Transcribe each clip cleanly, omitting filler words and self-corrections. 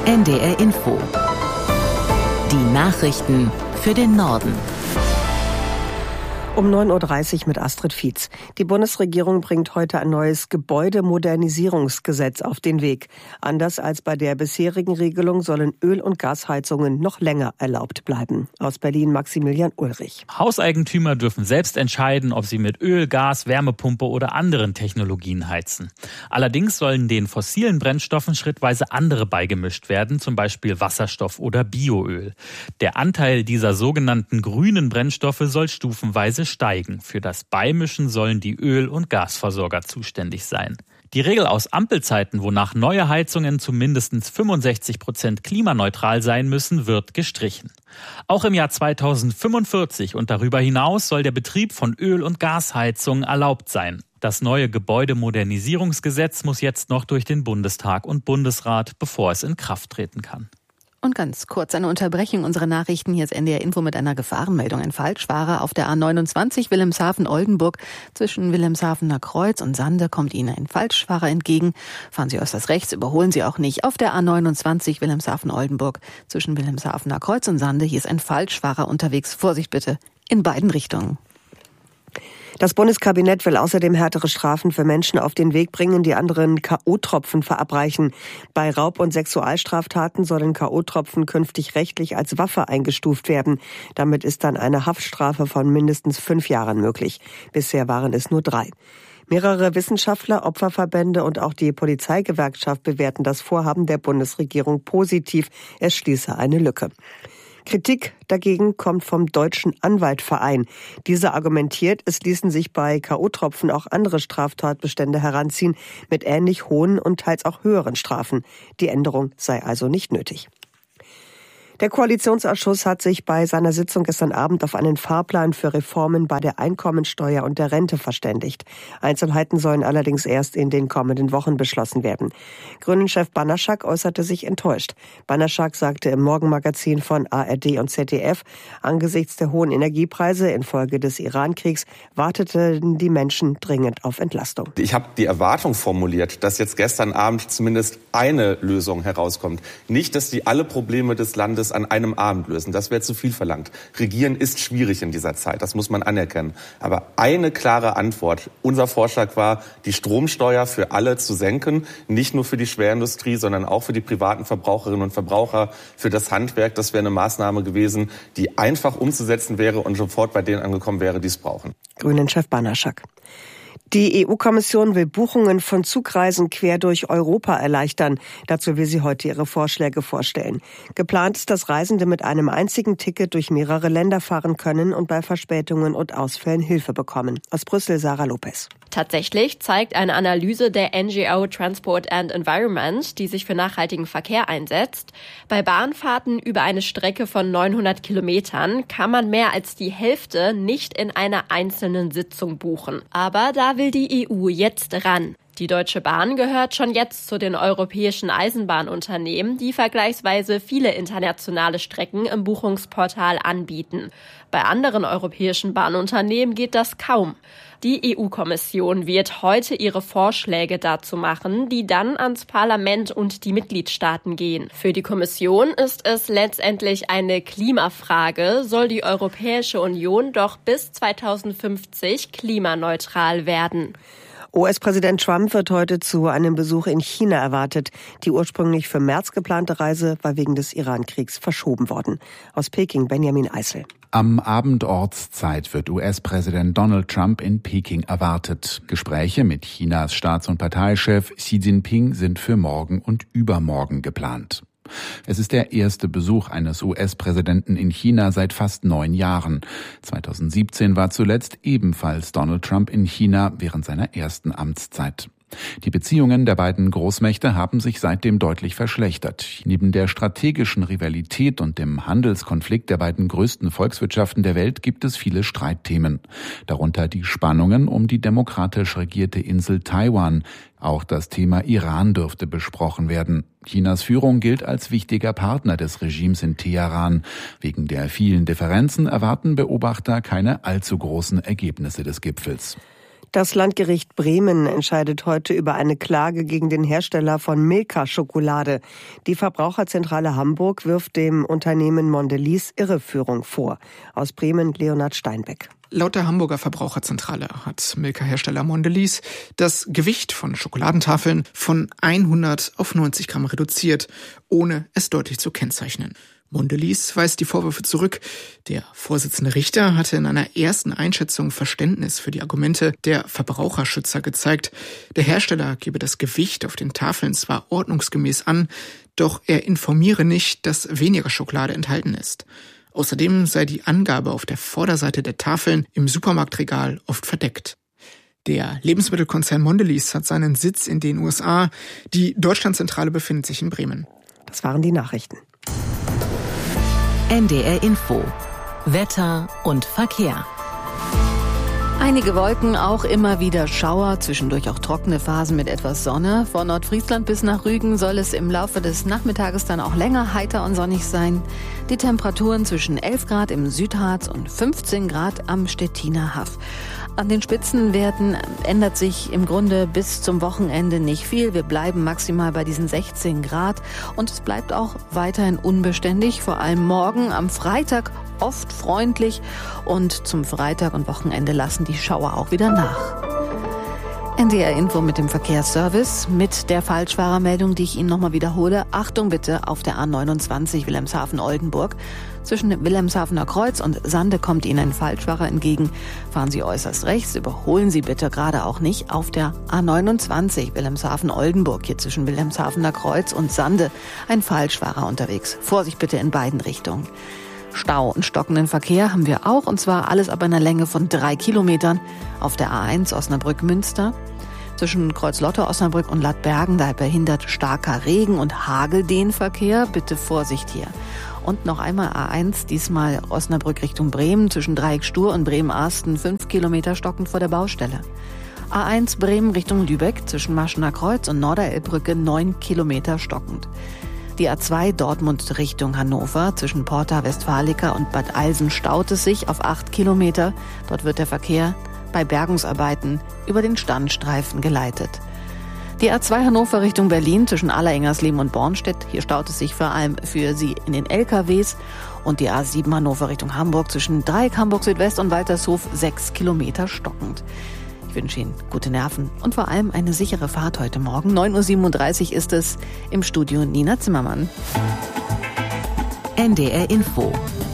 NDR Info. Die Nachrichten für den Norden. Um 9.30 Uhr mit Astrid Fietz. Die Bundesregierung bringt heute ein neues Gebäudemodernisierungsgesetz auf den Weg. Anders als bei der bisherigen Regelung sollen Öl- und Gasheizungen noch länger erlaubt bleiben. Aus Berlin Maximilian Ulrich. Hauseigentümer dürfen selbst entscheiden, ob sie mit Öl, Gas, Wärmepumpe oder anderen Technologien heizen. Allerdings sollen den fossilen Brennstoffen schrittweise andere beigemischt werden, zum Beispiel Wasserstoff oder Bioöl. Der Anteil dieser sogenannten grünen Brennstoffe soll stufenweise steigen. Für das Beimischen sollen die Öl- und Gasversorger zuständig sein. Die Regel aus Ampelzeiten, wonach neue Heizungen zu mindestens 65% klimaneutral sein müssen, wird gestrichen. Auch im Jahr 2045 und darüber hinaus soll der Betrieb von Öl- und Gasheizungen erlaubt sein. Das neue Gebäudemodernisierungsgesetz muss jetzt noch durch den Bundestag und Bundesrat, bevor es in Kraft treten kann. Und ganz kurz eine Unterbrechung unserer Nachrichten. Hier ist NDR Info mit einer Gefahrenmeldung. Ein Falschfahrer auf der A29 Wilhelmshaven-Oldenburg. Zwischen Wilhelmshavener Kreuz und Sande kommt Ihnen ein Falschfahrer entgegen. Fahren Sie äußerst rechts, überholen Sie auch nicht. Auf der A29 Wilhelmshaven-Oldenburg zwischen Wilhelmshavener Kreuz und Sande. Hier ist ein Falschfahrer unterwegs. Vorsicht bitte, in beiden Richtungen. Das Bundeskabinett will außerdem härtere Strafen für Menschen auf den Weg bringen, die anderen K.O.-Tropfen verabreichen. Bei Raub- und Sexualstraftaten sollen K.O.-Tropfen künftig rechtlich als Waffe eingestuft werden. Damit ist dann eine Haftstrafe von mindestens 5 Jahren möglich. Bisher waren es nur 3. Mehrere Wissenschaftler, Opferverbände und auch die Polizeigewerkschaft bewerten das Vorhaben der Bundesregierung positiv. Es schließe eine Lücke. Kritik dagegen kommt vom Deutschen Anwaltverein. Dieser argumentiert, es ließen sich bei K.O.-Tropfen auch andere Straftatbestände heranziehen mit ähnlich hohen und teils auch höheren Strafen. Die Änderung sei also nicht nötig. Der Koalitionsausschuss hat sich bei seiner Sitzung gestern Abend auf einen Fahrplan für Reformen bei der Einkommensteuer und der Rente verständigt. Einzelheiten sollen allerdings erst in den kommenden Wochen beschlossen werden. Grünen-Chef Banaschak äußerte sich enttäuscht. Banaschak sagte im Morgenmagazin von ARD und ZDF, angesichts der hohen Energiepreise infolge des Iran-Kriegs warteten die Menschen dringend auf Entlastung. Ich habe die Erwartung formuliert, dass jetzt gestern Abend zumindest eine Lösung herauskommt. Nicht, dass die alle Probleme des Landes an einem Abend lösen. Das wäre zu viel verlangt. Regieren ist schwierig in dieser Zeit, das muss man anerkennen. Aber eine klare Antwort. Unser Vorschlag war, die Stromsteuer für alle zu senken, nicht nur für die Schwerindustrie, sondern auch für die privaten Verbraucherinnen und Verbraucher, für das Handwerk. Das wäre eine Maßnahme gewesen, die einfach umzusetzen wäre und sofort bei denen angekommen wäre, die es brauchen. Grünen-Chef Banaschak. Die EU-Kommission will Buchungen von Zugreisen quer durch Europa erleichtern. Dazu will sie heute ihre Vorschläge vorstellen. Geplant ist, dass Reisende mit einem einzigen Ticket durch mehrere Länder fahren können und bei Verspätungen und Ausfällen Hilfe bekommen. Aus Brüssel Sarah Lopez. Tatsächlich zeigt eine Analyse der NGO Transport and Environment, die sich für nachhaltigen Verkehr einsetzt, bei Bahnfahrten über eine Strecke von 900 Kilometern kann man mehr als die Hälfte nicht in einer einzelnen Sitzung buchen. Aber da will die EU jetzt ran. Die Deutsche Bahn gehört schon jetzt zu den europäischen Eisenbahnunternehmen, die vergleichsweise viele internationale Strecken im Buchungsportal anbieten. Bei anderen europäischen Bahnunternehmen geht das kaum. Die EU-Kommission wird heute ihre Vorschläge dazu machen, die dann ans Parlament und die Mitgliedstaaten gehen. Für die Kommission ist es letztendlich eine Klimafrage, soll die Europäische Union doch bis 2050 klimaneutral werden. US-Präsident Trump wird heute zu einem Besuch in China erwartet. Die ursprünglich für März geplante Reise war wegen des Iran-Kriegs verschoben worden. Aus Peking Benjamin Eisel. Am Abend Ortszeit wird US-Präsident Donald Trump in Peking erwartet. Gespräche mit Chinas Staats- und Parteichef Xi Jinping sind für morgen und übermorgen geplant. Es ist der erste Besuch eines US-Präsidenten in China seit fast 9 Jahren. 2017 war zuletzt ebenfalls Donald Trump in China während seiner ersten Amtszeit. Die Beziehungen der beiden Großmächte haben sich seitdem deutlich verschlechtert. Neben der strategischen Rivalität und dem Handelskonflikt der beiden größten Volkswirtschaften der Welt gibt es viele Streitthemen. Darunter die Spannungen um die demokratisch regierte Insel Taiwan. Auch das Thema Iran dürfte besprochen werden. Chinas Führung gilt als wichtiger Partner des Regimes in Teheran. Wegen der vielen Differenzen erwarten Beobachter keine allzu großen Ergebnisse des Gipfels. Das Landgericht Bremen entscheidet heute über eine Klage gegen den Hersteller von Milka-Schokolade. Die Verbraucherzentrale Hamburg wirft dem Unternehmen Mondelez Irreführung vor. Aus Bremen Leonhard Steinbeck. Laut der Hamburger Verbraucherzentrale hat Milka-Hersteller Mondelez das Gewicht von Schokoladentafeln von 100 auf 90 Gramm reduziert, ohne es deutlich zu kennzeichnen. Mondelez weist die Vorwürfe zurück. Der Vorsitzende Richter hatte in einer ersten Einschätzung Verständnis für die Argumente der Verbraucherschützer gezeigt. Der Hersteller gebe das Gewicht auf den Tafeln zwar ordnungsgemäß an, doch er informiere nicht, dass weniger Schokolade enthalten ist. Außerdem sei die Angabe auf der Vorderseite der Tafeln im Supermarktregal oft verdeckt. Der Lebensmittelkonzern Mondelez hat seinen Sitz in den USA. Die Deutschlandzentrale befindet sich in Bremen. Das waren die Nachrichten. NDR Info. Wetter und Verkehr. Einige Wolken, auch immer wieder Schauer, zwischendurch auch trockene Phasen mit etwas Sonne. Von Nordfriesland bis nach Rügen soll es im Laufe des Nachmittages dann auch länger heiter und sonnig sein. Die Temperaturen zwischen 11 Grad im Südharz und 15 Grad am Stettiner Haff. An den Spitzenwerten ändert sich im Grunde bis zum Wochenende nicht viel. Wir bleiben maximal bei diesen 16 Grad und es bleibt auch weiterhin unbeständig, vor allem morgen am Freitag oft freundlich und zum Freitag und Wochenende lassen die Schauer auch wieder nach. NDR Info mit dem Verkehrsservice, mit der Falschfahrermeldung, die ich Ihnen nochmal wiederhole. Achtung bitte auf der A29 Wilhelmshaven-Oldenburg. Zwischen Wilhelmshavener Kreuz und Sande kommt Ihnen ein Falschfahrer entgegen. Fahren Sie äußerst rechts, überholen Sie bitte gerade auch nicht auf der A29 Wilhelmshaven-Oldenburg. Hier zwischen Wilhelmshavener Kreuz und Sande ein Falschfahrer unterwegs. Vorsicht bitte in beiden Richtungen. Stau und stockenden Verkehr haben wir auch, und zwar alles ab einer Länge von 3 Kilometern auf der A1 Osnabrück-Münster. Zwischen Kreuzlotte, Osnabrück und Ladbergen, da behindert starker Regen und Hagel den Verkehr. Bitte Vorsicht hier. Und noch einmal A1, diesmal Osnabrück Richtung Bremen, zwischen Dreieck-Stur und Bremen-Arsten, 5 Kilometer stockend vor der Baustelle. A1 Bremen Richtung Lübeck, zwischen Maschener Kreuz und Norderelbbrücke, 9 Kilometer stockend. Die A2 Dortmund Richtung Hannover, zwischen Porta Westfalica und Bad Eilsen staut es sich auf 8 Kilometer. Dort wird der Verkehr bei Bergungsarbeiten über den Standstreifen geleitet. Die A2 Hannover Richtung Berlin, zwischen Allerengersleben und Bornstedt. Hier staut es sich vor allem für Sie in den LKWs. Und die A7 Hannover Richtung Hamburg, zwischen Dreieck Hamburg Südwest und Waltershof, 6 Kilometer stockend. Ich wünsche Ihnen gute Nerven und vor allem eine sichere Fahrt heute Morgen. 9.37 Uhr ist es, im Studio Nina Zimmermann. NDR Info.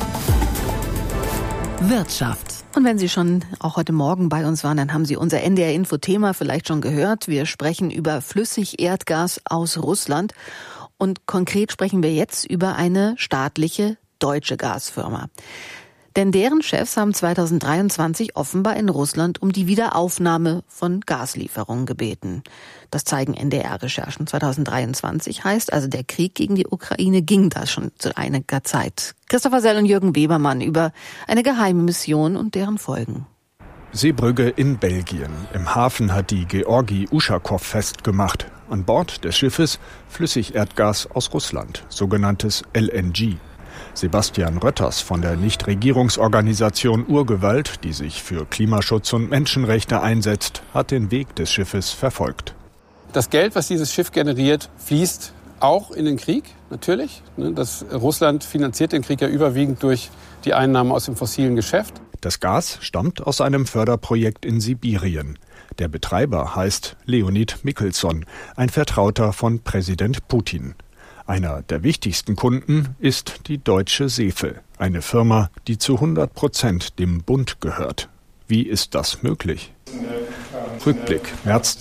Wirtschaft. Und wenn Sie schon auch heute Morgen bei uns waren, dann haben Sie unser NDR-Info-Thema vielleicht schon gehört. Wir sprechen über Flüssigerdgas aus Russland. Und konkret sprechen wir jetzt über eine staatliche deutsche Gasfirma. Denn deren Chefs haben 2023 offenbar in Russland um die Wiederaufnahme von Gaslieferungen gebeten. Das zeigen NDR-Recherchen. 2023 heißt also, der Krieg gegen die Ukraine ging da schon zu einiger Zeit. Christopher Sell und Jürgen Webermann über eine geheime Mission und deren Folgen. Seebrügge in Belgien. Im Hafen hat die Georgi Uschakow festgemacht. An Bord des Schiffes Flüssigerdgas aus Russland, sogenanntes LNG. Sebastian Rötters von der Nichtregierungsorganisation Urgewalt, die sich für Klimaschutz und Menschenrechte einsetzt, hat den Weg des Schiffes verfolgt. Das Geld, was dieses Schiff generiert, fließt auch in den Krieg, natürlich. Russland finanziert den Krieg ja überwiegend durch die Einnahmen aus dem fossilen Geschäft. Das Gas stammt aus einem Förderprojekt in Sibirien. Der Betreiber heißt Leonid Mikhelson, ein Vertrauter von Präsident Putin. Einer der wichtigsten Kunden ist die Deutsche Sefe, eine Firma, die zu 100% dem Bund gehört. Wie ist das möglich? Rückblick, März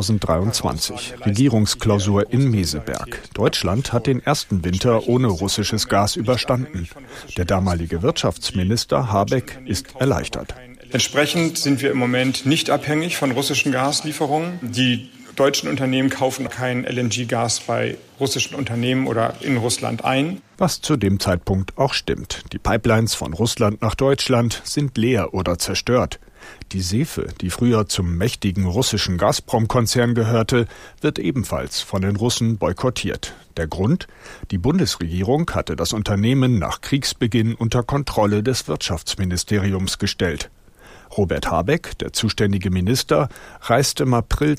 2023, Regierungsklausur in Meseberg. Deutschland hat den ersten Winter ohne russisches Gas überstanden. Der damalige Wirtschaftsminister Habeck ist erleichtert. Entsprechend sind wir im Moment nicht abhängig von russischen Gaslieferungen. Die deutschen Unternehmen kaufen kein LNG-Gas bei russischen Unternehmen oder in Russland ein. Was zu dem Zeitpunkt auch stimmt. Die Pipelines von Russland nach Deutschland sind leer oder zerstört. Die Sefe, die früher zum mächtigen russischen Gazprom-Konzern gehörte, wird ebenfalls von den Russen boykottiert. Der Grund? Die Bundesregierung hatte das Unternehmen nach Kriegsbeginn unter Kontrolle des Wirtschaftsministeriums gestellt. Robert Habeck, der zuständige Minister, reist im April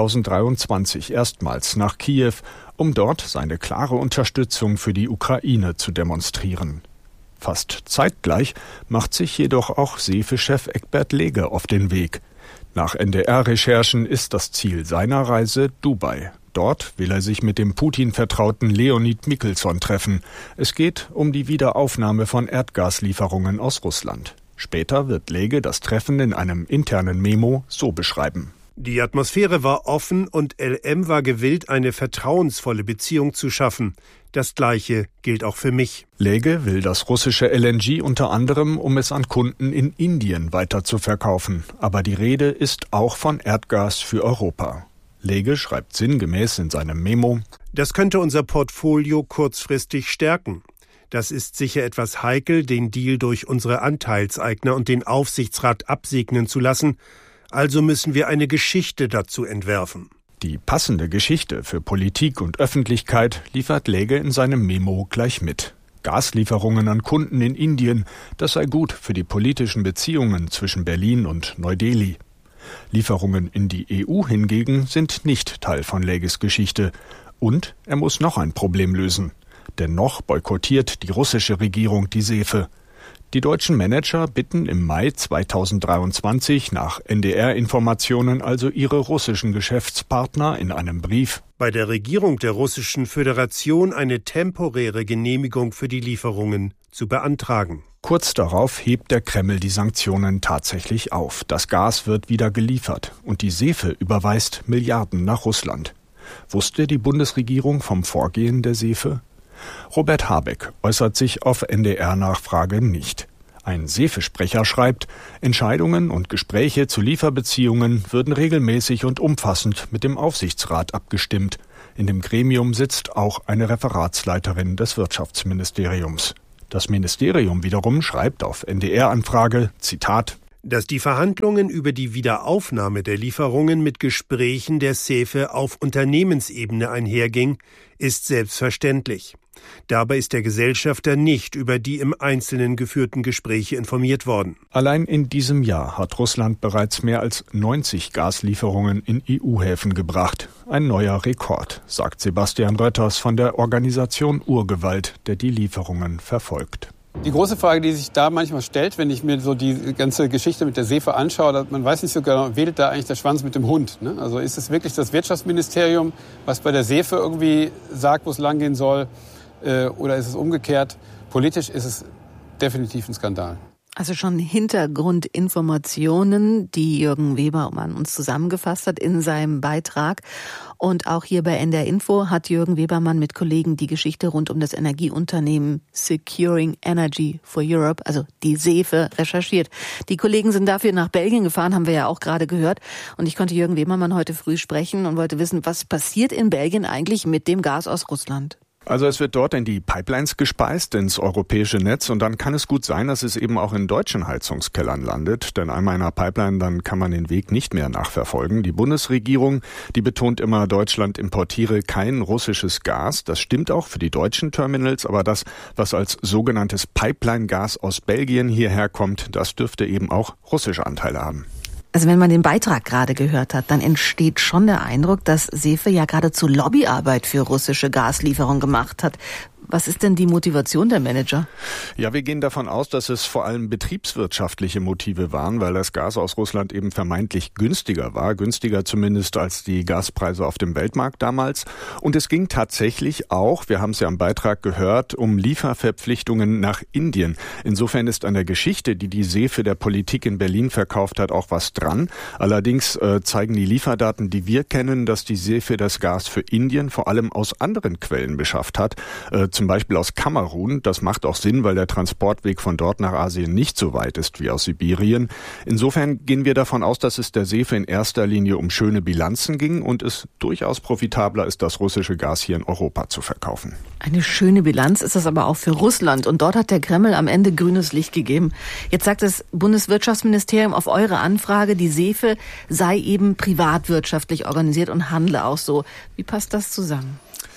2023 erstmals nach Kiew, um dort seine klare Unterstützung für die Ukraine zu demonstrieren. Fast zeitgleich macht sich jedoch auch SEFE-Chef Egbert Lege auf den Weg. Nach NDR-Recherchen ist das Ziel seiner Reise Dubai. Dort will er sich mit dem Putin-Vertrauten Leonid Mikhelson treffen. Es geht um die Wiederaufnahme von Erdgaslieferungen aus Russland. Später wird Lege das Treffen in einem internen Memo so beschreiben. Die Atmosphäre war offen und LM war gewillt, eine vertrauensvolle Beziehung zu schaffen. Das Gleiche gilt auch für mich. Lege will das russische LNG unter anderem, um es an Kunden in Indien weiter zu verkaufen. Aber die Rede ist auch von Erdgas für Europa. Lege schreibt sinngemäß in seinem Memo: Das könnte unser Portfolio kurzfristig stärken. Das ist sicher etwas heikel, den Deal durch unsere Anteilseigner und den Aufsichtsrat absegnen zu lassen. Also müssen wir eine Geschichte dazu entwerfen. Die passende Geschichte für Politik und Öffentlichkeit liefert Lege in seinem Memo gleich mit. Gaslieferungen an Kunden in Indien, das sei gut für die politischen Beziehungen zwischen Berlin und Neu-Delhi. Lieferungen in die EU hingegen sind nicht Teil von Leges Geschichte. Und er muss noch ein Problem lösen. Denn noch boykottiert die russische Regierung die SEFE. Die deutschen Manager bitten im Mai 2023 nach NDR-Informationen also ihre russischen Geschäftspartner in einem Brief, bei der Regierung der Russischen Föderation eine temporäre Genehmigung für die Lieferungen zu beantragen. Kurz darauf hebt der Kreml die Sanktionen tatsächlich auf. Das Gas wird wieder geliefert und die SEFE überweist Milliarden nach Russland. Wusste die Bundesregierung vom Vorgehen der SEFE? Robert Habeck äußert sich auf NDR-Nachfrage nicht. Ein SEFE-Sprecher schreibt, Entscheidungen und Gespräche zu Lieferbeziehungen würden regelmäßig und umfassend mit dem Aufsichtsrat abgestimmt. In dem Gremium sitzt auch eine Referatsleiterin des Wirtschaftsministeriums. Das Ministerium wiederum schreibt auf NDR-Anfrage, Zitat, dass die Verhandlungen über die Wiederaufnahme der Lieferungen mit Gesprächen der SEFE auf Unternehmensebene einherging, ist selbstverständlich. Dabei ist der Gesellschafter nicht über die im Einzelnen geführten Gespräche informiert worden. Allein in diesem Jahr hat Russland bereits mehr als 90 Gaslieferungen in EU-Häfen gebracht. Ein neuer Rekord, sagt Sebastian Rötters von der Organisation Urgewalt, der die Lieferungen verfolgt. Die große Frage, die sich da manchmal stellt, wenn ich mir so die ganze Geschichte mit der SEFE anschaue, man weiß nicht so genau, wedelt da eigentlich der Schwanz mit dem Hund, ne? Also ist es wirklich das Wirtschaftsministerium, was bei der SEFE irgendwie sagt, wo es langgehen soll, oder ist es umgekehrt? Politisch ist es definitiv ein Skandal. Also schon Hintergrundinformationen, die Jürgen Webermann uns zusammengefasst hat in seinem Beitrag. Und auch hier bei NDR Info hat Jürgen Webermann mit Kollegen die Geschichte rund um das Energieunternehmen Securing Energy for Europe, also die SEFE, recherchiert. Die Kollegen sind dafür nach Belgien gefahren, haben wir ja auch gerade gehört. Und ich konnte Jürgen Webermann heute früh sprechen und wollte wissen, was passiert in Belgien eigentlich mit dem Gas aus Russland? Also es wird dort in die Pipelines gespeist, ins europäische Netz, und dann kann es gut sein, dass es eben auch in deutschen Heizungskellern landet, denn einmal in einer Pipeline, dann kann man den Weg nicht mehr nachverfolgen. Die Bundesregierung, die betont immer, Deutschland importiere kein russisches Gas. Das stimmt auch für die deutschen Terminals, aber das, was als sogenanntes Pipeline-Gas aus Belgien hierher kommt, das dürfte eben auch russische Anteile haben. Also wenn man den Beitrag gerade gehört hat, dann entsteht schon der Eindruck, dass SEFE ja geradezu Lobbyarbeit für russische Gaslieferung gemacht hat. Was ist denn die Motivation der Manager? Ja, wir gehen davon aus, dass es vor allem betriebswirtschaftliche Motive waren, weil das Gas aus Russland eben vermeintlich günstiger war, günstiger zumindest als die Gaspreise auf dem Weltmarkt damals. Und es ging tatsächlich auch, wir haben es ja im Beitrag gehört, um Lieferverpflichtungen nach Indien. Insofern ist an der Geschichte, die die SEFE der Politik in Berlin verkauft hat, auch was dran. Allerdings zeigen die Lieferdaten, die wir kennen, dass die SEFE das Gas für Indien vor allem aus anderen Quellen beschafft hat, zum Beispiel aus Kamerun. Das macht auch Sinn, weil der Transportweg von dort nach Asien nicht so weit ist wie aus Sibirien. Insofern gehen wir davon aus, dass es der SEFE in erster Linie um schöne Bilanzen ging und es durchaus profitabler ist, das russische Gas hier in Europa zu verkaufen. Eine schöne Bilanz ist das aber auch für Russland. Und dort hat der Kreml am Ende grünes Licht gegeben. Jetzt sagt das Bundeswirtschaftsministerium auf eure Anfrage, die SEFE sei eben privatwirtschaftlich organisiert und handle auch so. Wie passt das zusammen?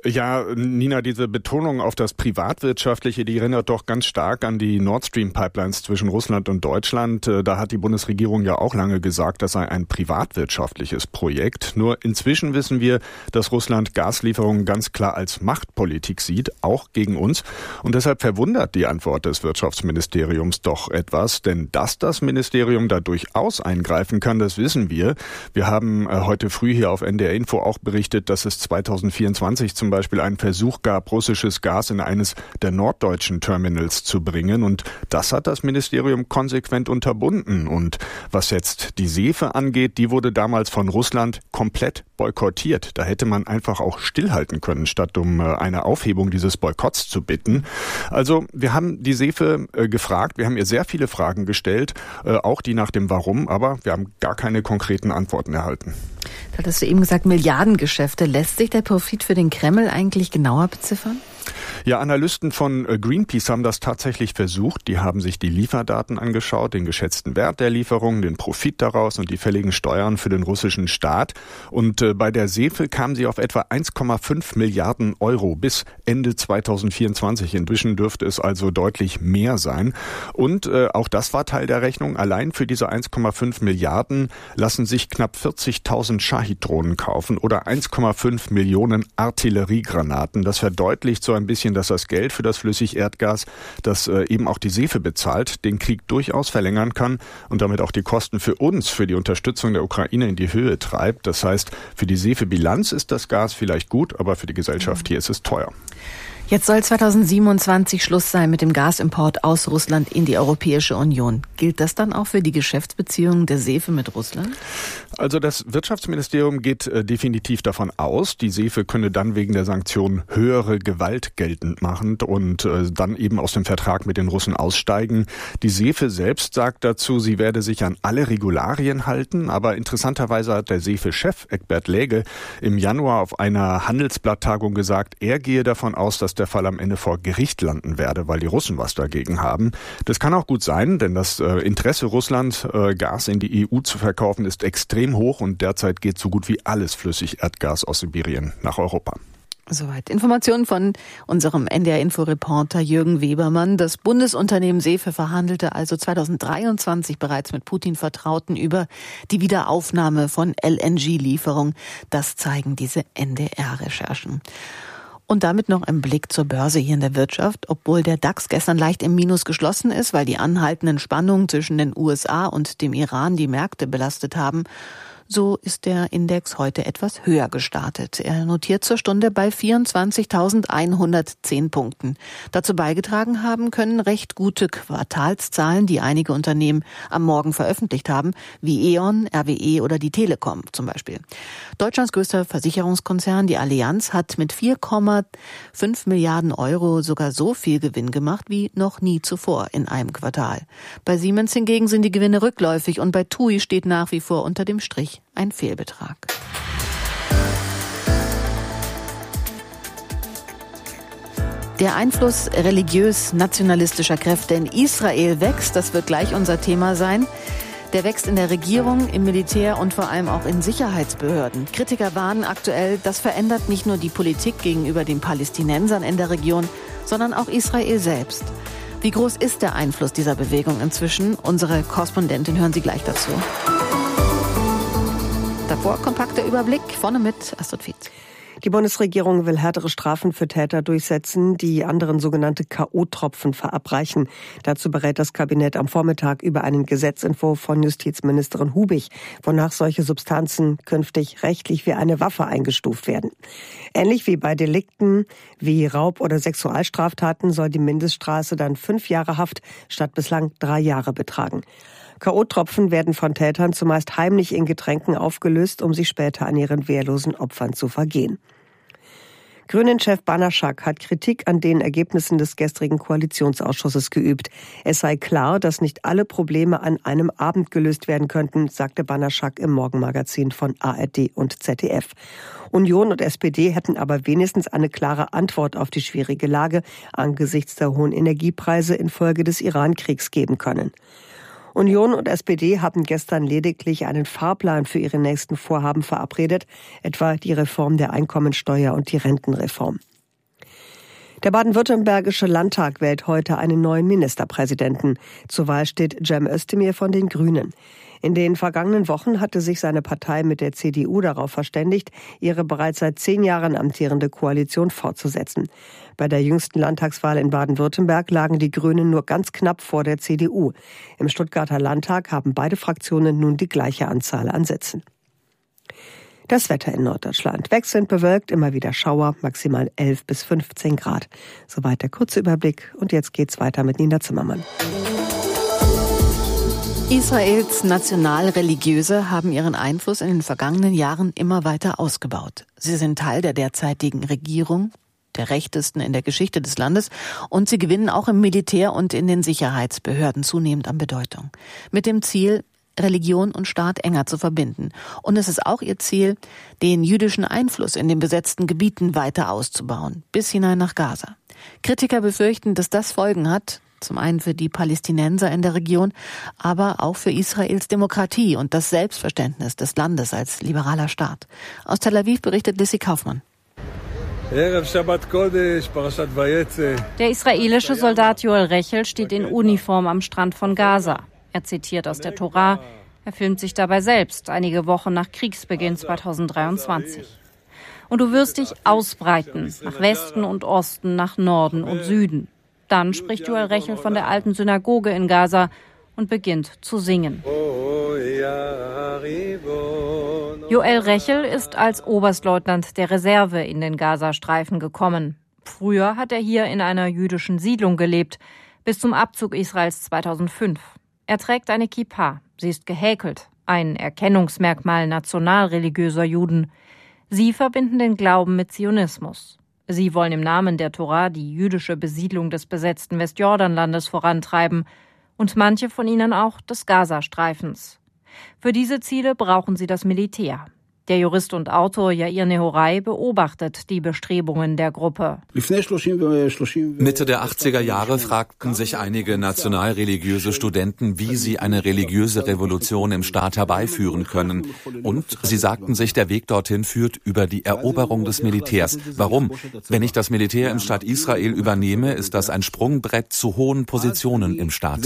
Ja, Nina, diese Betonung auf das Privatwirtschaftliche, die erinnert doch ganz stark an die Nord Stream Pipelines zwischen Russland und Deutschland. Da hat die Bundesregierung ja auch lange gesagt, das sei ein privatwirtschaftliches Projekt. Nur inzwischen wissen wir, dass Russland Gaslieferungen ganz klar als Machtpolitik sieht, auch gegen uns. Und deshalb verwundert die Antwort des Wirtschaftsministeriums doch etwas, denn dass das Ministerium da durchaus eingreifen kann, das wissen wir. Wir haben heute früh hier auf NDR Info auch berichtet, dass es 2024 zum Beispiel einen Versuch gab, russisches Gas in eines der norddeutschen Terminals zu bringen. Und das hat das Ministerium konsequent unterbunden. Und was jetzt die Sefe angeht, die wurde damals von Russland komplett boykottiert. Da hätte man einfach auch stillhalten können, statt um eine Aufhebung dieses Boykotts zu bitten. Also wir haben die Sefe gefragt, wir haben ihr sehr viele Fragen gestellt, auch die nach dem Warum, aber wir haben gar keine konkreten Antworten erhalten. Da hattest du eben gesagt, Milliardengeschäfte. Lässt sich der Profit für den Kreml eigentlich genauer beziffern? Ja, Analysten von Greenpeace haben das tatsächlich versucht. Die haben sich die Lieferdaten angeschaut, den geschätzten Wert der Lieferungen, den Profit daraus und die fälligen Steuern für den russischen Staat. Und bei der Sefe kamen sie auf etwa 1,5 Milliarden Euro bis Ende 2024. Inzwischen dürfte es also deutlich mehr sein. Und auch das war Teil der Rechnung. Allein für diese 1,5 Milliarden lassen sich knapp 40.000 Shahid-Drohnen kaufen oder 1,5 Millionen Artilleriegranaten. Das verdeutlicht so ein bisschen, dass das Geld für das Flüssigerdgas, das eben auch die Sefe bezahlt, den Krieg durchaus verlängern kann und damit auch die Kosten für uns, für die Unterstützung der Ukraine in die Höhe treibt. Das heißt, für die Sefe-Bilanz ist das Gas vielleicht gut, aber für die Gesellschaft hier ist es teuer. Jetzt soll 2027 Schluss sein mit dem Gasimport aus Russland in die Europäische Union. Gilt das dann auch für die Geschäftsbeziehungen der Sefe mit Russland? Also das Wirtschaftsministerium geht definitiv davon aus, die Sefe könne dann wegen der Sanktionen höhere Gewalt geltend machen und dann eben aus dem Vertrag mit den Russen aussteigen. Die Sefe selbst sagt dazu, sie werde sich an alle Regularien halten, aber interessanterweise hat der Sefe-Chef Egbert Läge im Januar auf einer Handelsblatttagung gesagt, er gehe davon aus, dass der Fall am Ende vor Gericht landen werde, weil die Russen was dagegen haben. Das kann auch gut sein, denn das Interesse Russlands, Gas in die EU zu verkaufen, ist extrem hoch und derzeit geht so gut wie alles Flüssigerdgas aus Sibirien nach Europa. Soweit Informationen von unserem NDR-Info-Reporter Jürgen Webermann. Das Bundesunternehmen Sefe verhandelte also 2023 bereits mit Putin-Vertrauten über die Wiederaufnahme von LNG-Lieferungen. Das zeigen diese NDR-Recherchen. Und damit noch ein Blick zur Börse hier in der Wirtschaft. Obwohl der DAX gestern leicht im Minus geschlossen ist, weil die anhaltenden Spannungen zwischen den USA und dem Iran die Märkte belastet haben, so ist der Index heute etwas höher gestartet. Er notiert zur Stunde bei 24.110 Punkten. Dazu beigetragen haben können recht gute Quartalszahlen, die einige Unternehmen am Morgen veröffentlicht haben, wie E.ON, RWE oder die Telekom zum Beispiel. Deutschlands größter Versicherungskonzern, die Allianz, hat mit 4,5 Milliarden Euro sogar so viel Gewinn gemacht wie noch nie zuvor in einem Quartal. Bei Siemens hingegen sind die Gewinne rückläufig und bei TUI steht nach wie vor unter dem Strich ein Fehlbetrag. Der Einfluss religiös-nationalistischer Kräfte in Israel wächst, das wird gleich unser Thema sein. Der wächst in der Regierung, im Militär und vor allem auch in Sicherheitsbehörden. Kritiker warnen aktuell, das verändert nicht nur die Politik gegenüber den Palästinensern in der Region, sondern auch Israel selbst. Wie groß ist der Einfluss dieser Bewegung inzwischen? Unsere Korrespondentin hören Sie gleich dazu. Davor kompakter Überblick, vorne mit Astrid Fietz. Die Bundesregierung will härtere Strafen für Täter durchsetzen, die anderen sogenannte K.O.-Tropfen verabreichen. Dazu berät das Kabinett am Vormittag über einen Gesetzentwurf von Justizministerin Hubig, wonach solche Substanzen künftig rechtlich wie eine Waffe eingestuft werden. Ähnlich wie bei Delikten wie Raub- oder Sexualstraftaten soll die Mindeststrafe dann 5 Jahre Haft statt bislang 3 Jahre betragen. K.O.-Tropfen werden von Tätern zumeist heimlich in Getränken aufgelöst, um sie später an ihren wehrlosen Opfern zu vergehen. Grünen-Chef Banaschak hat Kritik an den Ergebnissen des gestrigen Koalitionsausschusses geübt. Es sei klar, dass nicht alle Probleme an einem Abend gelöst werden könnten, sagte Banaschak im Morgenmagazin von ARD und ZDF. Union und SPD hätten aber wenigstens eine klare Antwort auf die schwierige Lage angesichts der hohen Energiepreise infolge des Iran-Kriegs geben können. Union und SPD haben gestern lediglich einen Fahrplan für ihre nächsten Vorhaben verabredet, etwa die Reform der Einkommensteuer und die Rentenreform. Der baden-württembergische Landtag wählt heute einen neuen Ministerpräsidenten. Zur Wahl steht Cem Özdemir von den Grünen. In den vergangenen Wochen hatte sich seine Partei mit der CDU darauf verständigt, ihre bereits seit 10 Jahren amtierende Koalition fortzusetzen. Bei der jüngsten Landtagswahl in Baden-Württemberg lagen die Grünen nur ganz knapp vor der CDU. Im Stuttgarter Landtag haben beide Fraktionen nun die gleiche Anzahl an Sitzen. Das Wetter in Norddeutschland. Wechselnd bewölkt, immer wieder Schauer, maximal 11 bis 15 Grad. Soweit der kurze Überblick. Und jetzt geht's weiter mit Nina Zimmermann. Israels Nationalreligiöse haben ihren Einfluss in den vergangenen Jahren immer weiter ausgebaut. Sie sind Teil der derzeitigen Regierung, der rechtesten in der Geschichte des Landes, und sie gewinnen auch im Militär und in den Sicherheitsbehörden zunehmend an Bedeutung. Mit dem Ziel, Religion und Staat enger zu verbinden. Und es ist auch ihr Ziel, den jüdischen Einfluss in den besetzten Gebieten weiter auszubauen, bis hinein nach Gaza. Kritiker befürchten, dass das Folgen hat, zum einen für die Palästinenser in der Region, aber auch für Israels Demokratie und das Selbstverständnis des Landes als liberaler Staat. Aus Tel Aviv berichtet Lissy Kaufmann. Der israelische Soldat Joel Rechel steht in Uniform am Strand von Gaza. Er zitiert aus der Tora. Er filmt sich dabei selbst, einige Wochen nach Kriegsbeginn 2023. Und du wirst dich ausbreiten, nach Westen und Osten, nach Norden und Süden. Dann spricht Joel Rechel von der alten Synagoge in Gaza und beginnt zu singen. Joel Rechel ist als Oberstleutnant der Reserve in den Gazastreifen gekommen. Früher hat er hier in einer jüdischen Siedlung gelebt, bis zum Abzug Israels 2005. Er trägt eine Kippa, sie ist gehäkelt, ein Erkennungsmerkmal nationalreligiöser Juden. Sie verbinden den Glauben mit Zionismus. Sie wollen im Namen der Tora die jüdische Besiedlung des besetzten Westjordanlandes vorantreiben und manche von ihnen auch des Gazastreifens. Für diese Ziele brauchen sie das Militär. Der Jurist und Autor Yair Nehorai beobachtet die Bestrebungen der Gruppe. Mitte der 80er Jahre fragten sich einige nationalreligiöse Studenten, wie sie eine religiöse Revolution im Staat herbeiführen können. Und sie sagten sich, der Weg dorthin führt über die Eroberung des Militärs. Warum? Wenn ich das Militär im Staat Israel übernehme, ist das ein Sprungbrett zu hohen Positionen im Staat.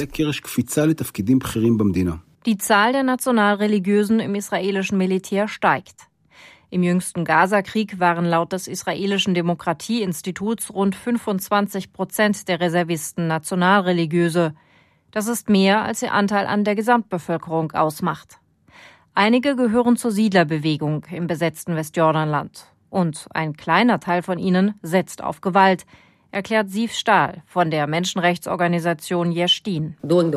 Die Zahl der Nationalreligiösen im israelischen Militär steigt. Im jüngsten Gaza-Krieg waren laut des israelischen Demokratieinstituts rund 25% der Reservisten Nationalreligiöse. Das ist mehr, als ihr Anteil an der Gesamtbevölkerung ausmacht. Einige gehören zur Siedlerbewegung im besetzten Westjordanland. Und ein kleiner Teil von ihnen setzt auf Gewalt, erklärt Siv Stahl von der Menschenrechtsorganisation Yesh Din.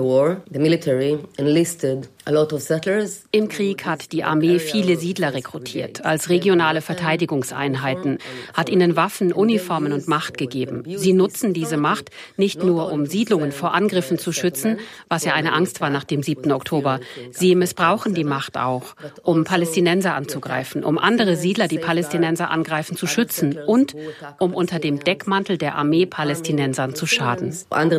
Im Krieg hat die Armee viele Siedler rekrutiert als regionale Verteidigungseinheiten, hat ihnen Waffen, Uniformen und Macht gegeben. Sie nutzen diese Macht nicht nur, um Siedlungen vor Angriffen zu schützen, was ja eine Angst war nach dem 7. Oktober. Sie missbrauchen die Macht auch, um Palästinenser anzugreifen, um andere Siedler, die Palästinenser angreifen, zu schützen und um unter dem Deckmantel der Armee Palästinensern zu schaden.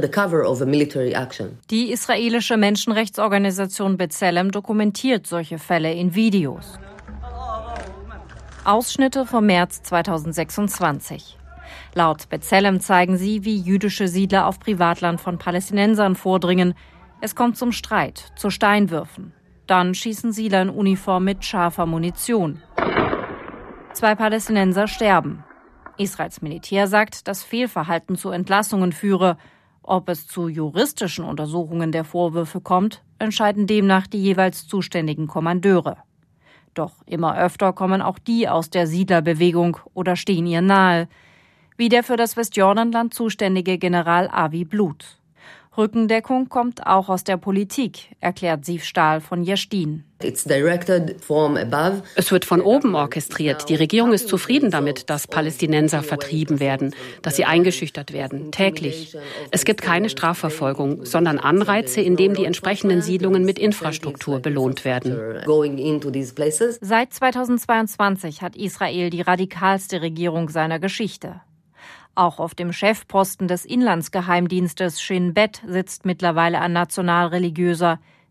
Die israelische Menschenrechtsorganisation B'Tselem dokumentiert solche Fälle in Videos. Ausschnitte vom März 2026. Laut B'Tselem zeigen sie, wie jüdische Siedler auf Privatland von Palästinensern vordringen. Es kommt zum Streit, zu Steinwürfen. Dann schießen Siedler in Uniform mit scharfer Munition. 2 Palästinenser sterben. Israels Militär sagt, dass Fehlverhalten zu Entlassungen führe. Ob es zu juristischen Untersuchungen der Vorwürfe kommt, entscheiden demnach die jeweils zuständigen Kommandeure. Doch immer öfter kommen auch die aus der Siedlerbewegung oder stehen ihr nahe, wie der für das Westjordanland zuständige General Avi Blut. Rückendeckung kommt auch aus der Politik, erklärt Siv Stahl von Yesh Din. Es wird von oben orchestriert. Die Regierung ist zufrieden damit, dass Palästinenser vertrieben werden, dass sie eingeschüchtert werden, täglich. Es gibt keine Strafverfolgung, sondern Anreize, indem die entsprechenden Siedlungen mit Infrastruktur belohnt werden. Seit 2022 hat Israel die radikalste Regierung seiner Geschichte. Auch auf dem Chefposten des Inlandsgeheimdienstes Shin Bet sitzt mittlerweile ein Nationalreligiöser,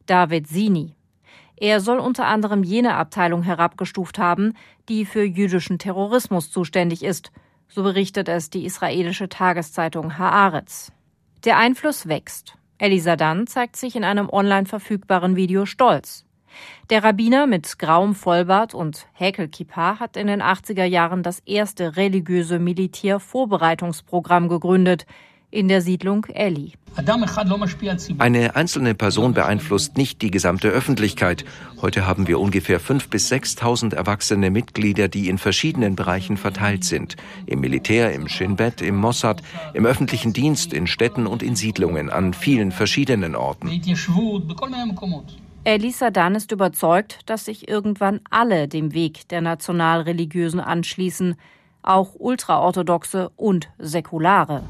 David Sini. Er soll unter anderem jene Abteilung herabgestuft haben, die für jüdischen Terrorismus zuständig ist. So berichtet es die israelische Tageszeitung Haaretz. Der Einfluss wächst. Eli Sadan zeigt sich in einem online verfügbaren Video stolz. Der Rabbiner mit grauem Vollbart und Häkelkippa hat in den 80er Jahren das erste religiöse Militärvorbereitungsprogramm gegründet in der Siedlung Eli. Eine einzelne Person beeinflusst nicht die gesamte Öffentlichkeit. Heute haben wir ungefähr 5.000 bis 6.000 erwachsene Mitglieder, die in verschiedenen Bereichen verteilt sind. Im Militär, im Shin Bet, im Mossad, im öffentlichen Dienst, in Städten und in Siedlungen, an vielen verschiedenen Orten. Eli Sadan ist überzeugt, dass sich irgendwann alle dem Weg der Nationalreligiösen anschließen, auch Ultraorthodoxe und Säkulare.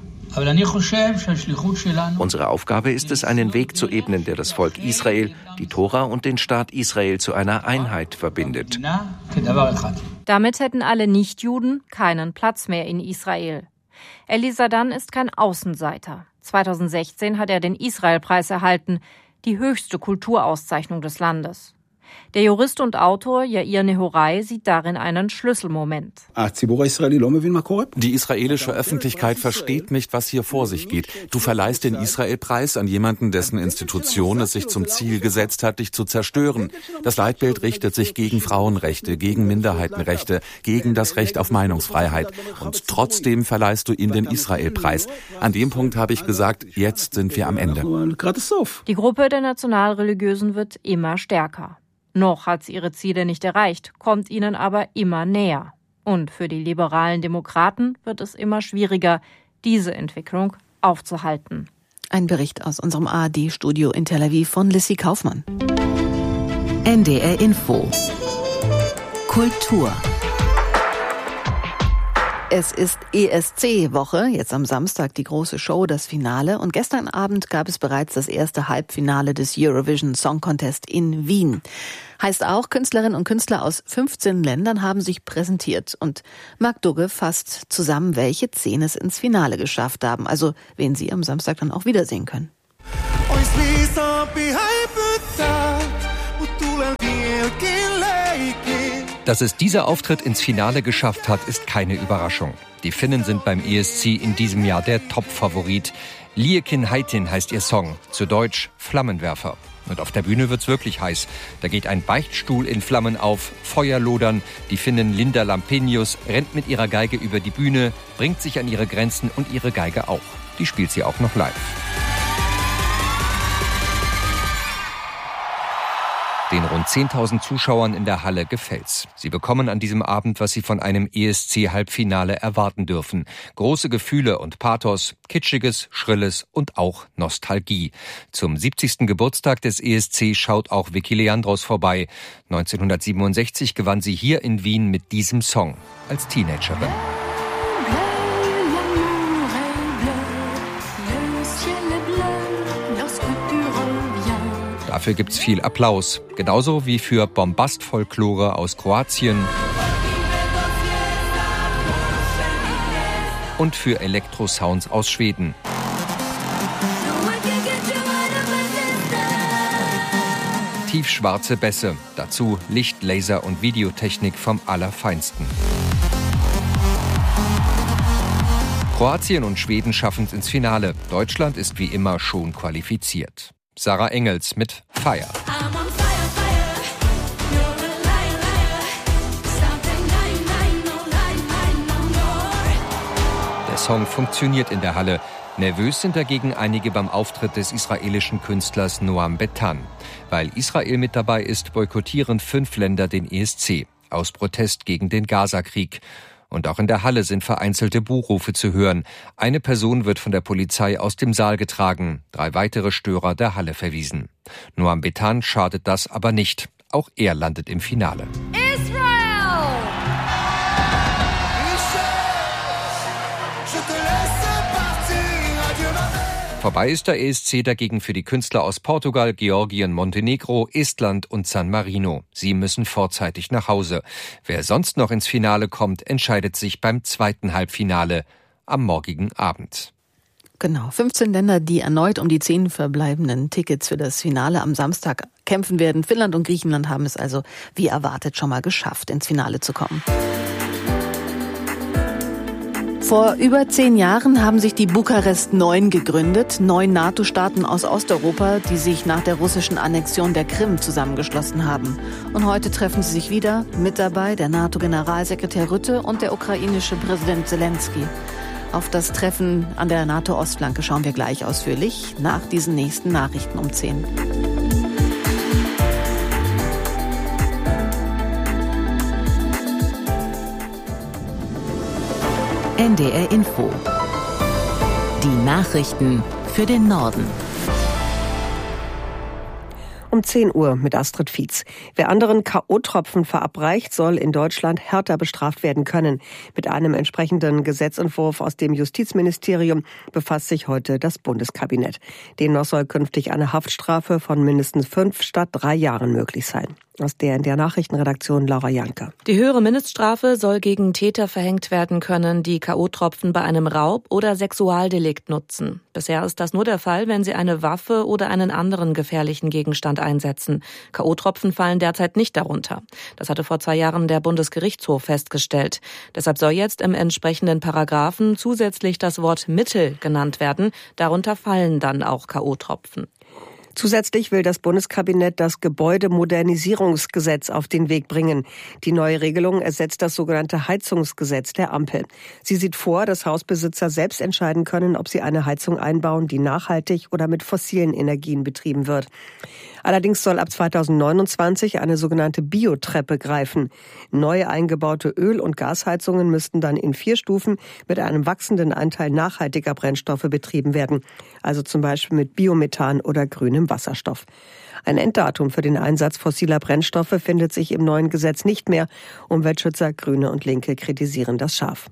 Unsere Aufgabe ist es, einen Weg zu ebnen, der das Volk Israel, die Tora und den Staat Israel zu einer Einheit verbindet. Damit hätten alle Nichtjuden keinen Platz mehr in Israel. Eli Sadan ist kein Außenseiter. 2016 hat er den Israelpreis erhalten, die höchste Kulturauszeichnung des Landes. Der Jurist und Autor Yair Nehorai sieht darin einen Schlüsselmoment. Die israelische Öffentlichkeit versteht nicht, was hier vor sich geht. Du verleihst den Israel-Preis an jemanden, dessen Institution es sich zum Ziel gesetzt hat, dich zu zerstören. Das Leitbild richtet sich gegen Frauenrechte, gegen Minderheitenrechte, gegen das Recht auf Meinungsfreiheit. Und trotzdem verleihst du ihm den Israel-Preis. An dem Punkt habe ich gesagt, jetzt sind wir am Ende. Die Gruppe der Nationalreligiösen wird immer stärker. Noch hat sie ihre Ziele nicht erreicht, kommt ihnen aber immer näher. Und für die liberalen Demokraten wird es immer schwieriger, diese Entwicklung aufzuhalten. Ein Bericht aus unserem ARD-Studio in Tel Aviv von Lissy Kaufmann. NDR Info. Kultur. Es ist ESC-Woche, jetzt am Samstag die große Show, das Finale. Und gestern Abend gab es bereits das erste Halbfinale des Eurovision Song Contest in Wien. Heißt auch, Künstlerinnen und Künstler aus 15 Ländern haben sich präsentiert. Und Marc Dugge fasst zusammen, welche 10 es ins Finale geschafft haben. Also wen Sie am Samstag dann auch wiedersehen können. Dass es dieser Auftritt ins Finale geschafft hat, ist keine Überraschung. Die Finnen sind beim ESC in diesem Jahr der Top-Favorit. Liekin Heitin heißt ihr Song, zu Deutsch Flammenwerfer. Und auf der Bühne wird's wirklich heiß. Da geht ein Beichtstuhl in Flammen auf, Feuer lodern. Die Finnin Linda Lampenius rennt mit ihrer Geige über die Bühne, bringt sich an ihre Grenzen und ihre Geige auch. Die spielt sie auch noch live. Den rund 10.000 Zuschauern in der Halle gefällt's. Sie bekommen an diesem Abend, was sie von einem ESC-Halbfinale erwarten dürfen. Große Gefühle und Pathos, Kitschiges, Schrilles und auch Nostalgie. Zum 70. Geburtstag des ESC schaut auch Vicky Leandros vorbei. 1967 gewann sie hier in Wien mit diesem Song als Teenagerin. Dafür gibt's viel Applaus, genauso wie für Bombast-Folklore aus Kroatien und für Elektrosounds aus Schweden. Tiefschwarze Bässe, dazu Licht-, Laser- und Videotechnik vom Allerfeinsten. Kroatien und Schweden schaffen es ins Finale. Deutschland ist wie immer schon qualifiziert. Sarah Engels mit Fire. Der Song funktioniert in der Halle. Nervös sind dagegen einige beim Auftritt des israelischen Künstlers Noam Betan. Weil Israel mit dabei ist, boykottieren 5 Länder den ESC aus Protest gegen den Gaza-Krieg. Und auch in der Halle sind vereinzelte Buhrufe zu hören. Eine Person wird von der Polizei aus dem Saal getragen, 3 weitere Störer der Halle verwiesen. Noam Betan schadet das aber nicht. Auch er landet im Finale. Vorbei ist der ESC dagegen für die Künstler aus Portugal, Georgien, Montenegro, Estland und San Marino. Sie müssen vorzeitig nach Hause. Wer sonst noch ins Finale kommt, entscheidet sich beim zweiten Halbfinale am morgigen Abend. Genau, 15 Länder, die erneut um die 10 verbleibenden Tickets für das Finale am Samstag kämpfen werden. Finnland und Griechenland haben es also, wie erwartet, schon mal geschafft, ins Finale zu kommen. Vor über 10 Jahren haben sich die Bukarest 9 gegründet, 9 NATO-Staaten aus Osteuropa, die sich nach der russischen Annexion der Krim zusammengeschlossen haben. Und heute treffen sie sich wieder, mit dabei der NATO-Generalsekretär Rutte und der ukrainische Präsident Zelensky. Auf das Treffen an der NATO-Ostflanke schauen wir gleich ausführlich nach diesen nächsten Nachrichten um 10. NDR Info. Die Nachrichten für den Norden. Um 10 Uhr mit Astrid Fietz. Wer anderen K.O.-Tropfen verabreicht, soll in Deutschland härter bestraft werden können. Mit einem entsprechenden Gesetzentwurf aus dem Justizministerium befasst sich heute das Bundeskabinett. Demnach soll künftig eine Haftstrafe von mindestens 5 statt 3 Jahren möglich sein. Aus der Nachrichtenredaktion Laura Janke. Die höhere Mindeststrafe soll gegen Täter verhängt werden können, die K.O.-Tropfen bei einem Raub- oder Sexualdelikt nutzen. Bisher ist das nur der Fall, wenn sie eine Waffe oder einen anderen gefährlichen Gegenstand einsetzen. K.O.-Tropfen fallen derzeit nicht darunter. Das hatte vor 2 Jahren der Bundesgerichtshof festgestellt. Deshalb soll jetzt im entsprechenden Paragraphen zusätzlich das Wort Mittel genannt werden. Darunter fallen dann auch K.O.-Tropfen. Zusätzlich will das Bundeskabinett das Gebäudemodernisierungsgesetz auf den Weg bringen. Die neue Regelung ersetzt das sogenannte Heizungsgesetz der Ampel. Sie sieht vor, dass Hausbesitzer selbst entscheiden können, ob sie eine Heizung einbauen, die nachhaltig oder mit fossilen Energien betrieben wird. Allerdings soll ab 2029 eine sogenannte Biotreppe greifen. Neu eingebaute Öl- und Gasheizungen müssten dann in 4 Stufen mit einem wachsenden Anteil nachhaltiger Brennstoffe betrieben werden. Also zum Beispiel mit Biomethan oder grünem Wasserstoff. Ein Enddatum für den Einsatz fossiler Brennstoffe findet sich im neuen Gesetz nicht mehr. Umweltschützer, Grüne und Linke kritisieren das scharf.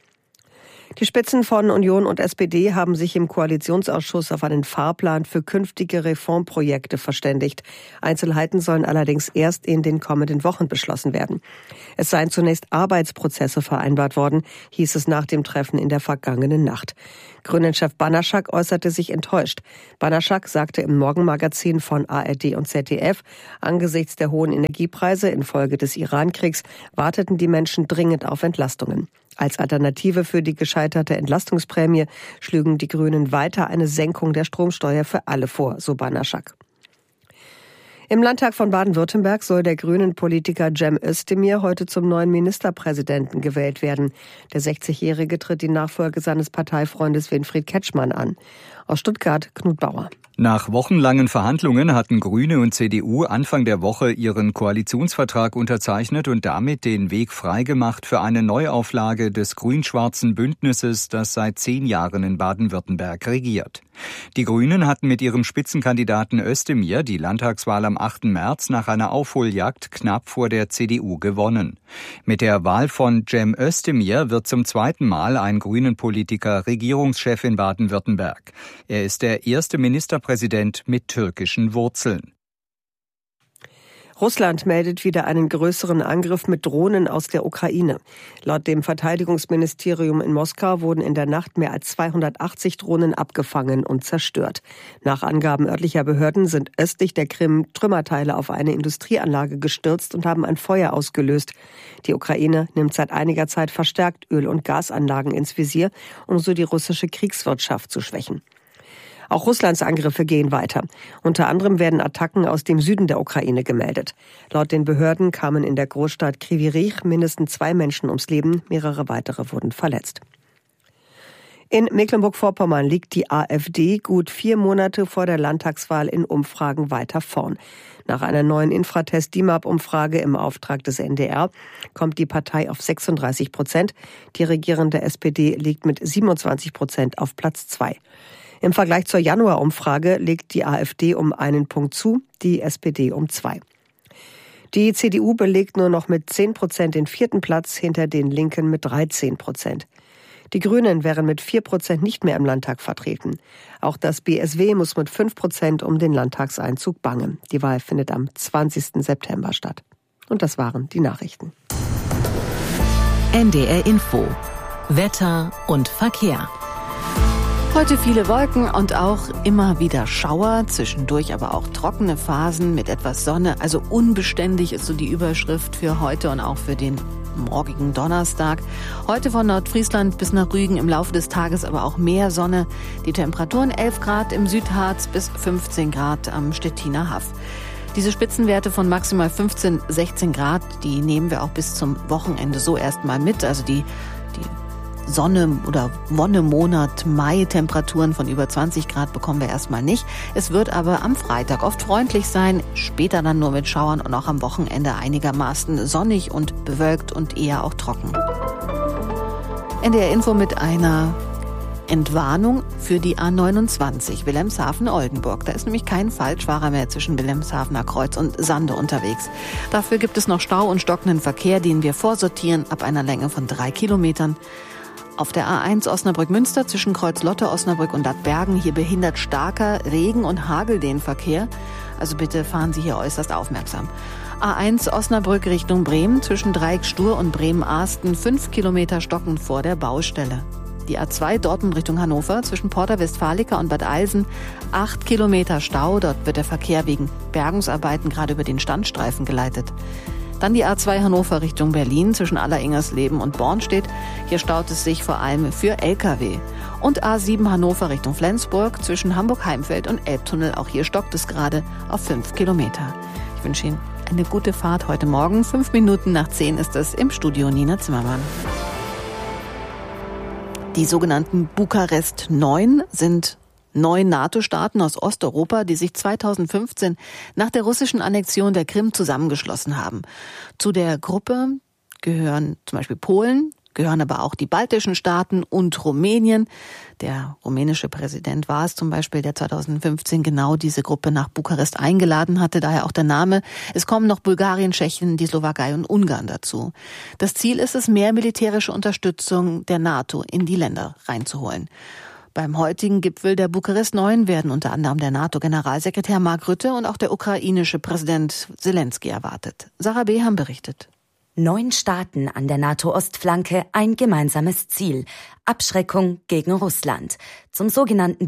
Die Spitzen von Union und SPD haben sich im Koalitionsausschuss auf einen Fahrplan für künftige Reformprojekte verständigt. Einzelheiten sollen allerdings erst in den kommenden Wochen beschlossen werden. Es seien zunächst Arbeitsprozesse vereinbart worden, hieß es nach dem Treffen in der vergangenen Nacht. Grünen-Chef Banaschak äußerte sich enttäuscht. Banaschak sagte im Morgenmagazin von ARD und ZDF, angesichts der hohen Energiepreise infolge des Iran-Kriegs warteten die Menschen dringend auf Entlastungen. Als Alternative für die gescheiterte Entlastungsprämie schlügen die Grünen weiter eine Senkung der Stromsteuer für alle vor, so Banaschak. Im Landtag von Baden-Württemberg soll der Grünen-Politiker Cem Özdemir heute zum neuen Ministerpräsidenten gewählt werden. Der 60-Jährige tritt die Nachfolge seines Parteifreundes Winfried Kretschmann an. Aus Stuttgart Knut Bauer. Nach wochenlangen Verhandlungen hatten Grüne und CDU Anfang der Woche ihren Koalitionsvertrag unterzeichnet und damit den Weg freigemacht für eine Neuauflage des grün-schwarzen Bündnisses, das seit 10 Jahren in Baden-Württemberg regiert. Die Grünen hatten mit ihrem Spitzenkandidaten Özdemir die Landtagswahl am 8. März nach einer Aufholjagd knapp vor der CDU gewonnen. Mit der Wahl von Cem Özdemir wird zum 2. Mal ein Grünen-Politiker Regierungschef in Baden-Württemberg. Er ist der erste Ministerpräsident mit türkischen Wurzeln. Russland meldet wieder einen größeren Angriff mit Drohnen aus der Ukraine. Laut dem Verteidigungsministerium in Moskau wurden in der Nacht mehr als 280 Drohnen abgefangen und zerstört. Nach Angaben örtlicher Behörden sind östlich der Krim Trümmerteile auf eine Industrieanlage gestürzt und haben ein Feuer ausgelöst. Die Ukraine nimmt seit einiger Zeit verstärkt Öl- und Gasanlagen ins Visier, um so die russische Kriegswirtschaft zu schwächen. Auch Russlands Angriffe gehen weiter. Unter anderem werden Attacken aus dem Süden der Ukraine gemeldet. Laut den Behörden kamen in der Großstadt Kryvyi Rih mindestens 2 Menschen ums Leben, mehrere weitere wurden verletzt. In Mecklenburg-Vorpommern liegt die AfD gut 4 Monate vor der Landtagswahl in Umfragen weiter vorn. Nach einer neuen Infratest-DIMAP-Umfrage im Auftrag des NDR kommt die Partei auf 36%. Die regierende SPD liegt mit 27% auf Platz 2. Im Vergleich zur Januar-Umfrage legt die AfD um 1 Punkt zu, die SPD um 2. Die CDU belegt nur noch mit 10% den 4. Platz hinter den Linken mit 13%. Die Grünen wären mit 4% nicht mehr im Landtag vertreten. Auch das BSW muss mit 5% um den Landtagseinzug bangen. Die Wahl findet am 20. September statt. Und das waren die Nachrichten. NDR Info. Wetter und Verkehr. Heute viele Wolken und auch immer wieder Schauer, zwischendurch aber auch trockene Phasen mit etwas Sonne. Also unbeständig ist so die Überschrift für heute und auch für den morgigen Donnerstag. Heute von Nordfriesland bis nach Rügen, im Laufe des Tages aber auch mehr Sonne. Die Temperaturen 11 Grad im Südharz bis 15 Grad am Stettiner Haff. Diese Spitzenwerte von maximal 15, 16 Grad, die nehmen wir auch bis zum Wochenende so erstmal mit. Also die Sonne- oder Wonnemonat Mai Temperaturen von über 20 Grad bekommen wir erstmal nicht. Es wird aber am Freitag oft freundlich sein, später dann nur mit Schauern und auch am Wochenende einigermaßen sonnig und bewölkt und eher auch trocken. NDR Info mit einer Entwarnung für die A29 Wilhelmshaven-Oldenburg. Da ist nämlich kein Falschfahrer mehr zwischen Wilhelmshavener Kreuz und Sande unterwegs. Dafür gibt es noch Stau und stockenden Verkehr, den wir vorsortieren ab einer Länge von 3 Kilometern. Auf der A1 Osnabrück-Münster zwischen Kreuz-Lotte, Osnabrück und Lattbergen, hier behindert starker Regen und Hagel den Verkehr. Also bitte fahren Sie hier äußerst aufmerksam. A1 Osnabrück Richtung Bremen zwischen Dreieck-Stur und Bremen-Arsten 5 Kilometer stockend vor der Baustelle. Die A2 Dortmund Richtung Hannover zwischen Porta Westfalica und Bad Eilsen 8 Kilometer Stau. Dort wird der Verkehr wegen Bergungsarbeiten gerade über den Standstreifen geleitet. Dann die A2 Hannover Richtung Berlin zwischen Alleringersleben und Bornstedt. Hier staut es sich vor allem für Lkw. Und A7 Hannover Richtung Flensburg zwischen Hamburg-Heimfeld und Elbtunnel. Auch hier stockt es gerade auf 5 Kilometer. Ich wünsche Ihnen eine gute Fahrt heute Morgen. 5 Minuten nach 10 ist es im Studio Nina Zimmermann. Die sogenannten Bukarest 9 sind 9 NATO-Staaten aus Osteuropa, die sich 2015 nach der russischen Annexion der Krim zusammengeschlossen haben. Zu der Gruppe gehören zum Beispiel Polen, gehören aber auch die baltischen Staaten und Rumänien. Der rumänische Präsident war es zum Beispiel, der 2015 genau diese Gruppe nach Bukarest eingeladen hatte, daher auch der Name. Es kommen noch Bulgarien, Tschechien, die Slowakei und Ungarn dazu. Das Ziel ist es, mehr militärische Unterstützung der NATO in die Länder reinzuholen. Beim heutigen Gipfel der Bukarest 9 werden unter anderem der NATO-Generalsekretär Mark Rutte und auch der ukrainische Präsident Zelensky erwartet. Sarah Beham berichtet. 9 Staaten an der NATO-Ostflanke, ein gemeinsames Ziel: Abschreckung gegen Russland. Zum sogenannten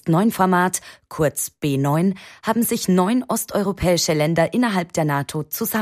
Bukarest-9-Format, kurz B9, haben sich 9 osteuropäische Länder innerhalb der NATO zusammengeschlossen.